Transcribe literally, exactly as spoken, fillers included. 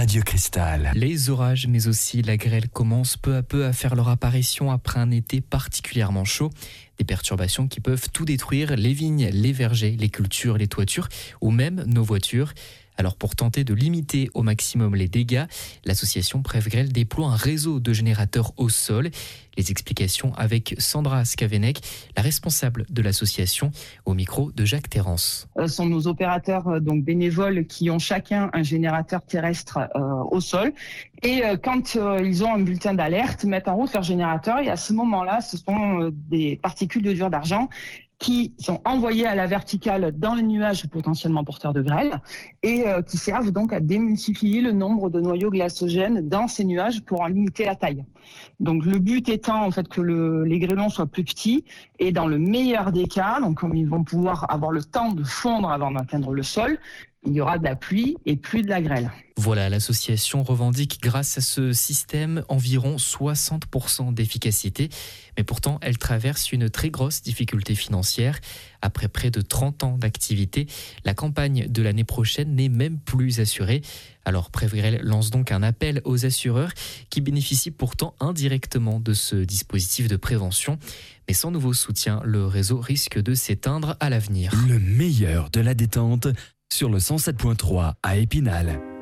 Radio Cristal. Les orages, mais aussi la grêle commencent peu à peu à faire leur apparition après un été particulièrement chaud. Des perturbations qui peuvent tout détruire, les vignes, les vergers, les cultures, les toitures ou même nos voitures. Alors pour tenter de limiter au maximum les dégâts, l'association Prevgrel déploie un réseau de générateurs au sol. Les explications avec Sandra Skavenek, la responsable de l'association, au micro de Jacques Terrance. Ce sont nos opérateurs euh, donc bénévoles qui ont chacun un générateur terrestre euh, au sol. Et euh, quand euh, ils ont un bulletin d'alerte, mettent en route leur générateur. Et à ce moment-là, ce sont euh, des particules de dur d'argent qui sont envoyés à la verticale dans les nuages potentiellement porteurs de grêle et euh, qui servent donc à démultiplier le nombre de noyaux glacogènes dans ces nuages pour en limiter la taille. Donc le but étant en fait que le, les grêlons soient plus petits et dans le meilleur des cas, donc comme ils vont pouvoir avoir le temps de fondre avant d'atteindre le sol, il y aura de la pluie et plus de la grêle. Voilà, l'association revendique grâce à ce système environ soixante pour cent d'efficacité. Mais pourtant, elle traverse une très grosse difficulté financière. Après près de trente ans d'activité, la campagne de l'année prochaine n'est même plus assurée. Alors Prevgrel lance donc un appel aux assureurs qui bénéficient pourtant indirectement de ce dispositif de prévention. Mais sans nouveau soutien, le réseau risque de s'éteindre à l'avenir. Le meilleur de la détente sur le cent sept point trois à Épinal.